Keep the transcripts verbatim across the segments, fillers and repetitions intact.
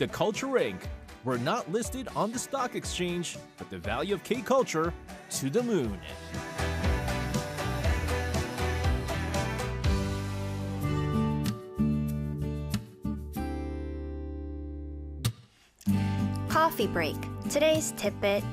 the Culture Incorporated. We're not listed on the stock exchange, but the value of K-Culture to the moon. Coffee break. Today's tidbit.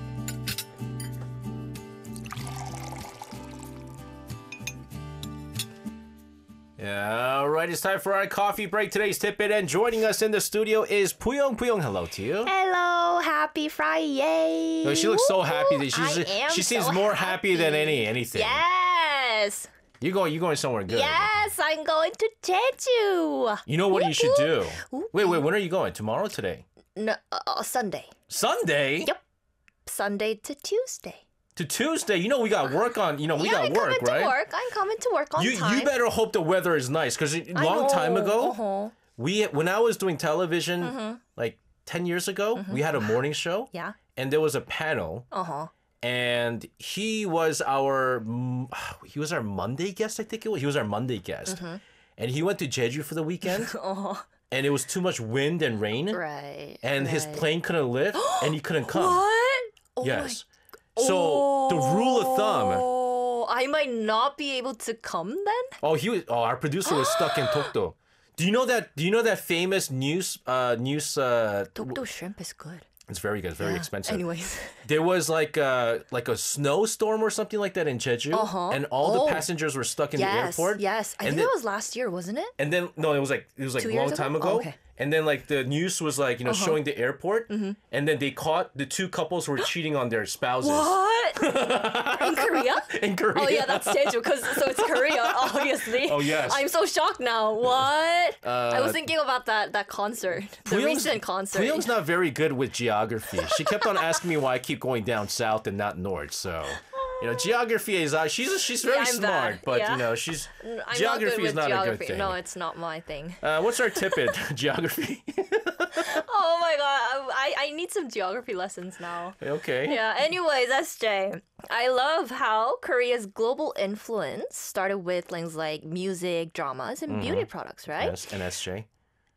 All right, it's time for our coffee break. Today's tidbit, and joining us in the studio is Puyong. Puyong, hello to you. Hello, happy Friday. No, she looks so happy that she's. I am She seems so more happy. happy than any anything. Yes. You going? You going somewhere good? Yes, I'm going to Jeju. You know what you should do? Ooh. Wait, wait. When are you going? Tomorrow, or today? No, uh, Sunday. Sunday. Yep. Sunday to Tuesday. To Tuesday. You know we got work on. You know we yeah, got I'm work, coming right? to work. I'm coming to work on You time. you better hope the weather is nice because a I long time know. ago, Uh-huh. we when I was doing television, Mm-hmm. like ten years ago, we had a morning show. Yeah. And there was a panel. Uh huh. And he was our mm, he was our Monday guest, I think it was. He was our Monday guest. Mm-hmm. And he went to Jeju for the weekend. Uh-huh. And it was too much wind and rain. Right. And his right. plane couldn't lift and he couldn't come. What? Oh Yes. my- So the rule of thumb. Oh, I might not be able to come then. Oh, he was. Oh, our producer was stuck in Tokdo. Do you know that? Do you know that famous news? Uh, news. Uh, Dokdo shrimp is good. it's very good. It's very Yeah. expensive. Anyways. There was like a like a snowstorm or something like that in Jeju, Uh-huh. and all the Oh. passengers were stuck in the Yes. airport. Yes. I and think then, that was last year, wasn't it? And then no, it was like it was like Two a long years time ago? ago. Oh, okay. Uh-huh. And then like the news was like you know showing the airport, and then they caught the two couples were cheating on their spouses What? In Korea? in Korea. Oh yeah, that's Jeju, because so it's Korea, obviously. Oh, yes. I'm so shocked now. What? Uh, I was thinking about that that concert, the Puyong's- recent concert. Puyong's not very good with geography. She kept on asking me why I keep going down south and not north. So, you know, geography is uh, she's she's very Yeah, I'm smart, bad. but Yeah. you know she's I'm geography not good is with not geography. a good thing. No, it's not my thing. Uh, what's our tip in geography? Oh my god, I I need some geography lessons now. Okay. Yeah, anyways, S J. I love how Korea's global influence started with things like music, dramas, and beauty products, right? Yes, and S J.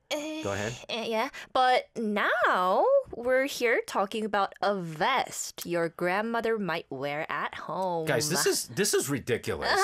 Go ahead. Eh, Yeah, but now we're here talking about a vest your grandmother might wear at home. Guys, this is this is ridiculous.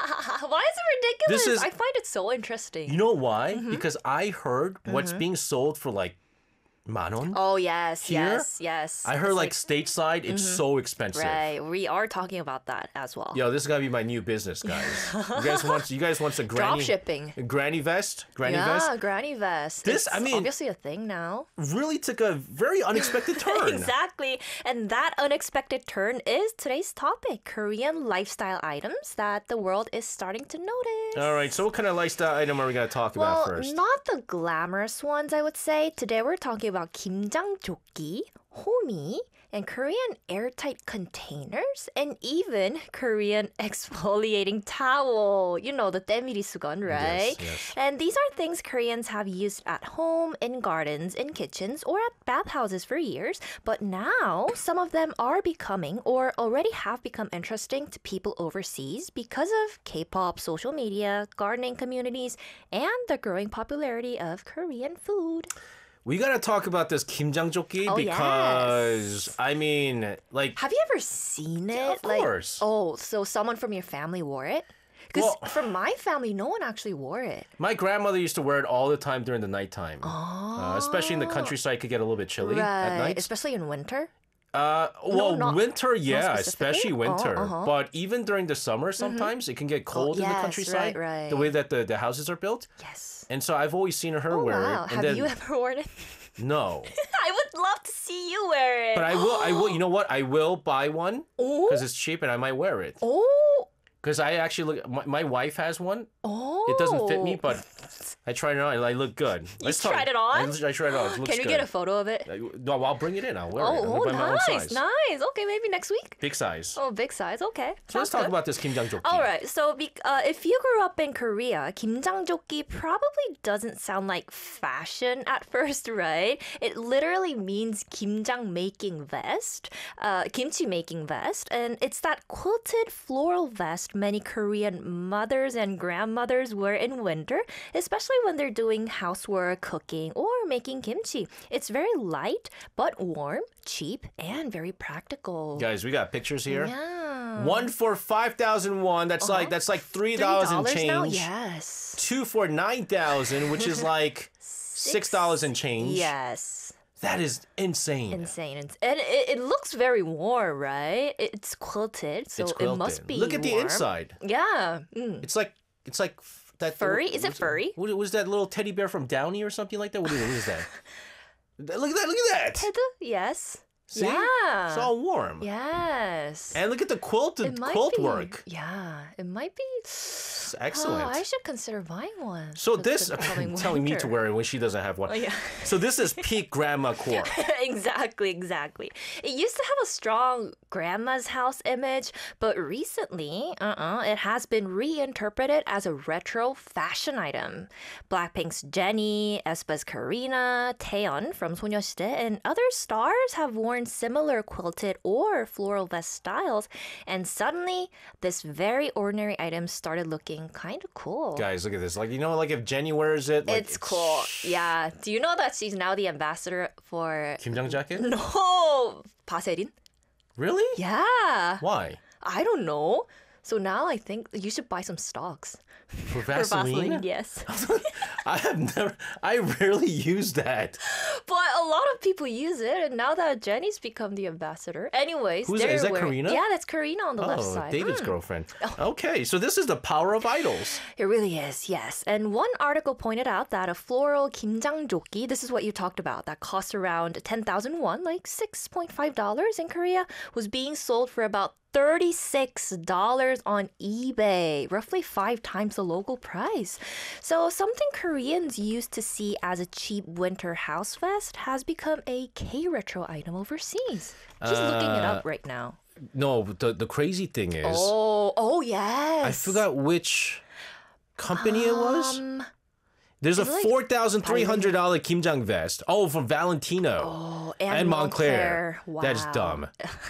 Why is it ridiculous? This is- I find it so interesting. You know why? Mm-hmm. Because I heard what's being sold for like manon. Oh yes, Here? yes, yes. I heard It's like, stateside, it's so expensive. right. We are talking about that as well. Yo, this is gonna be my new business, guys. you guys want you guys want a granny Drop shipping. a granny vest, granny Yeah, vest. granny vest. This- It's I mean- obviously a thing now. Really took a very unexpected turn. Exactly. And that unexpected turn is today's topic, Korean lifestyle items that the world is starting to notice. All right, so what kind of lifestyle item are we gonna talk Well, about first? not the glamorous ones, I would say. Today we're talking about 김장조끼, 호미, and Korean airtight containers, and even Korean exfoliating towel. You know, the 때밀이수건, right? yes. And these are things Koreans have used at home, in gardens, in kitchens, or at bathhouses for years. But now, some of them are becoming, or already have become interesting to people overseas because of K-pop, social media, gardening communities, and the growing popularity of Korean food. We gotta talk about this kimjangjoki Oh, because yes. I mean, like, Have you ever seen it? of Like- course. oh, so someone from your family wore it? Because Well- from my family, no one actually wore it. my grandmother used to wear it all the time during the nighttime, uh, especially in the countryside. It could get a little bit chilly at night. Especially in winter. Uh, well, not- winter, yeah, specifically? especially winter. Oh, uh-huh. But even during the summer, sometimes it can get cold in the yes, countryside. right, right. The way that the, the houses are built. Yes. And so I've always seen her Oh, wear wow. it. And Have then, you ever worn it? No. I would love to see you wear it. But I will, I will, you know what? I will buy one Oh. because it's cheap and I might wear it. Oh. Because I actually look, my, my wife has one. Oh. It doesn't fit me, but I tried it on and I look good. You tried it on? I, I tried it on. It looks Can we good. get a photo of it? Uh, No, I'll bring it in. I'll wear it. Oh, I'll oh buy my own nice, size. nice. Okay, maybe next week. Big size. Oh, big size. Okay. So let's Sounds talk good. about this Kim Jang-joki. All right. So, be, uh, if you grew up in Korea, 김장조끼 probably doesn't sound like fashion at first, right? It literally means 김장 making vest, uh, kimchi making vest, and it's that quilted floral vest many Korean mothers and grandmothers wear in winter, especially when they're doing housework, cooking, or making kimchi. It's very light, but warm, cheap, and very practical. Guys, we got pictures here. Yeah. One for five thousand one. That's like that's like three dollars and change. Now? Yes. Two for nine thousand, which is like six dollars and change. Yes. That is insane. Insane. It's- And it, it looks very warm, right? It's quilted, so It's it quilted. must be Look at the warm. inside. Yeah. Mm. It's like it's like f- that Furry? Is it what's- furry? What was that little teddy bear from Downey or something like that? What is, what is that? Look at that! Look at that! Head? Yes. See? Yeah. It's all warm. Yes. And look at the quilted It might quilt be. work. Yeah, it might be. It's excellent. Oh, I should consider buying one. so for this the coming telling me to winter. wear it when she doesn't have one. Oh, yeah. So this is peak grandma core. exactly, exactly. It used to have a strong grandma's house image, but recently, uh-uh, it has been reinterpreted as a retro fashion item. Blackpink's Jennie, aespa's Karina, Taeyeon from 소녀시대, and other stars have worn similar quilted or floral vest styles, and suddenly, this very ordinary item started looking kind of cool. Guys, look at this. Like you know, like if Jenny wears it, like, It's cool. Yeah. Do you know that she's now the ambassador for Kim Jong jacket. No, Paserin? Really? Yeah. Why? I don't know. So now I think you should buy some stocks For for Vaseline? Vaseline. Yes. I have never. I rarely use that. But a lot of people use it, and now that Jenny's become the ambassador. Anyways, Who's that? they're Is that wearing- Karina? Yeah, that's Karina on the left Oh, side. David's Mm. girlfriend. Okay, so this is the power of idols. It really is, yes. And one article pointed out that a floral kimjangjoki, this is what you talked about, that costs around ten thousand won, like six point five dollars in Korea, was being sold for about thirty-six dollars on eBay, roughly five times the local price. So something Koreans used to see as a cheap winter house vest has become a K-retro item overseas. Just looking it up right now. No, the the crazy thing is, Oh, oh yes. I forgot which company it was. Um, There's a is it like four thousand three hundred dollar Kim Jong vest. Oh, from Valentino oh, and, and, Montclair. Wow. That's dumb.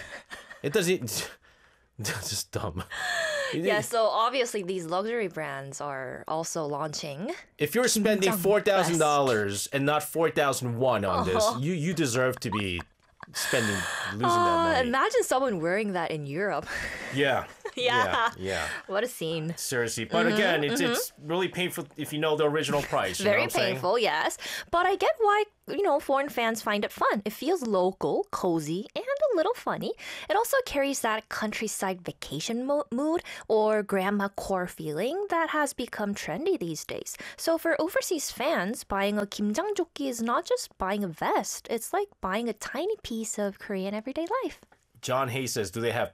It doesn't. That's just dumb. Yeah, so obviously these luxury brands are also launching. If you're spending Jong four thousand dollars and not four thousand one on this, Uh-huh. you you deserve to be spending losing Uh, that money. imagine someone wearing that in Europe. Yeah. Yeah. Yeah. What a scene. Seriously, but again, it's it's really painful if you know the original price. You know Very what I'm saying? painful, yes. But I get why, you know, foreign fans find it fun. It feels local, cozy, and a little funny. It also carries that countryside vacation mo- mood or grandma core feeling that has become trendy these days. So for overseas fans, buying a kimjangjoki is not just buying a vest. It's like buying a tiny piece of Korean everyday life. John Hay says, do they have